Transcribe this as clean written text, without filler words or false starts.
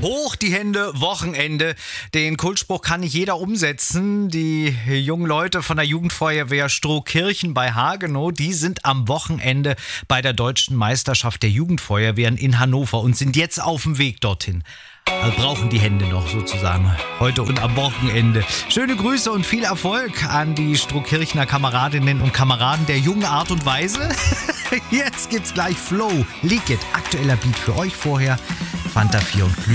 Hoch die Hände, Wochenende. Den Kultspruch kann nicht jeder umsetzen. Die jungen Leute von der Jugendfeuerwehr Strohkirchen bei Hagenow, die sind am Wochenende bei der Deutschen Meisterschaft der Jugendfeuerwehren in Hannover und sind jetzt auf dem Weg dorthin. Also brauchen die Hände noch sozusagen heute und am Wochenende. Schöne Grüße und viel Erfolg an die Strohkirchner Kameradinnen und Kameraden der jungen Art und Weise. Jetzt gibt's gleich Flow, Lick It, aktueller Beat für euch vorher. Fanta 4 und Glühwein.